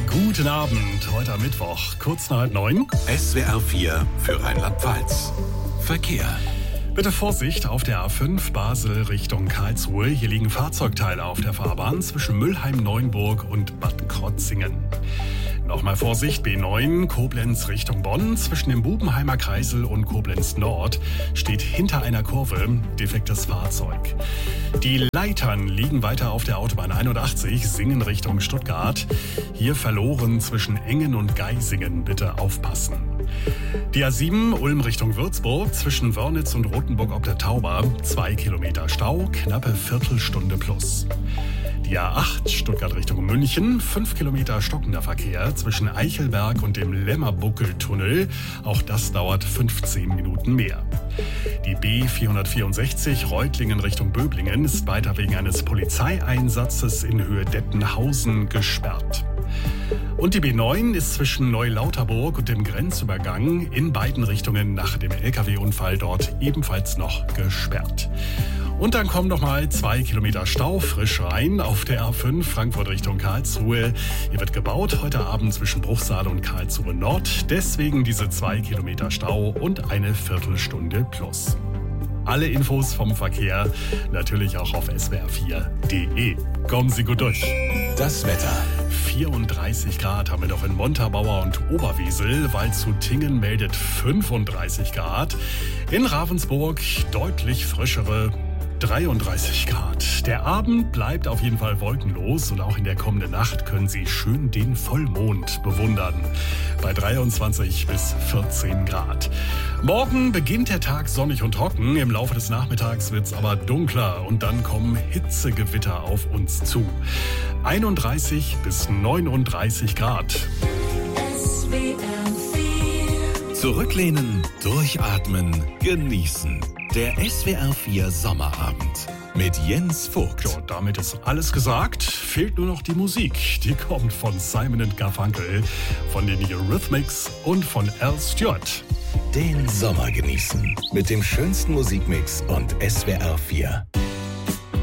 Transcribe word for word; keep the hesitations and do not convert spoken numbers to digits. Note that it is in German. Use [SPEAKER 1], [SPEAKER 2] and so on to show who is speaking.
[SPEAKER 1] Guten Abend, heute am Mittwoch, kurz nach halb neun.
[SPEAKER 2] S W R vier für Rheinland-Pfalz. Verkehr.
[SPEAKER 1] Bitte Vorsicht auf der A fünf Basel Richtung Karlsruhe. Hier liegen Fahrzeugteile auf der Fahrbahn zwischen Mülheim-Neuenburg und Bad Krotzingen. Nochmal Vorsicht, B neun Koblenz Richtung Bonn. Zwischen dem Bubenheimer Kreisel und Koblenz Nord steht hinter einer Kurve defektes Fahrzeug. Die Leitern liegen weiter auf der Autobahn einundachtzig, Singen Richtung Stuttgart. Hier verloren zwischen Engen und Geisingen, bitte aufpassen. Die A sieben Ulm Richtung Würzburg, zwischen Wörnitz und Rothenburg ob der Tauber, zwei Kilometer Stau, knappe Viertelstunde plus. Die A acht Stuttgart Richtung München, fünf Kilometer stockender Verkehr zwischen Eichelberg und dem Lämmerbuckeltunnel. Auch das dauert fünfzehn Minuten mehr. Die B vierhundertvierundsechzig Reutlingen Richtung Böblingen ist weiter wegen eines Polizeieinsatzes in Höhe Dettenhausen gesperrt. Und die B neun ist zwischen Neulauterburg und dem Grenzübergang in beiden Richtungen nach dem L K W-Unfall dort ebenfalls noch gesperrt. Und dann kommen noch mal zwei Kilometer Stau frisch rein auf der A fünf Frankfurt Richtung Karlsruhe. Hier wird gebaut heute Abend zwischen Bruchsal und Karlsruhe Nord. Deswegen diese zwei Kilometer Stau und eine Viertelstunde plus. Alle Infos vom Verkehr natürlich auch auf S W R vier punkt de. Kommen Sie gut durch.
[SPEAKER 2] Das Wetter.
[SPEAKER 1] vierunddreißig Grad haben wir noch in Montabaur und Oberwesel. Waldshutingen meldet fünfunddreißig Grad. In Ravensburg deutlich frischere dreiunddreißig Grad. Der Abend bleibt auf jeden Fall wolkenlos und auch in der kommenden Nacht können Sie schön den Vollmond bewundern. Bei dreiundzwanzig bis vierzehn Grad. Morgen beginnt der Tag sonnig und trocken. Im Laufe des Nachmittags wird es aber dunkler und dann kommen Hitzegewitter auf uns zu. einunddreißig bis neununddreißig Grad.
[SPEAKER 3] S W R vier.
[SPEAKER 2] Zurücklehnen, durchatmen, genießen. Der S W R vier Sommerabend mit Jens Vogt.
[SPEAKER 1] Ja, damit ist alles gesagt. Fehlt nur noch die Musik. Die kommt von Simon and Garfunkel, von den Eurythmics und von Al Stewart.
[SPEAKER 2] Den Sommer genießen mit dem schönsten Musikmix und S W R vier.